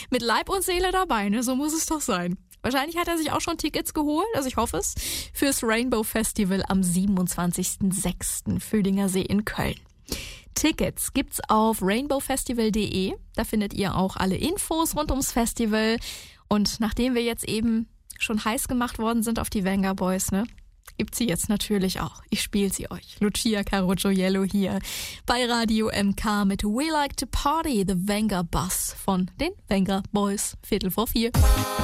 mit Leib und Seele dabei, ne? So muss es doch sein. Wahrscheinlich hat er sich auch schon Tickets geholt, also ich hoffe es, fürs Rainbow Festival am 27.06. Fühlinger See in Köln. Tickets gibt's auf rainbowfestival.de. Da findet ihr auch alle Infos rund ums Festival. Und nachdem wir jetzt eben schon heiß gemacht worden sind auf die Venga Boys, ne, gibt's sie jetzt natürlich auch. Ich spiele sie euch. Lucia Carogioiello hier bei Radio MK mit We Like to Party, The Venga Bus von den Venga Boys. 3:45.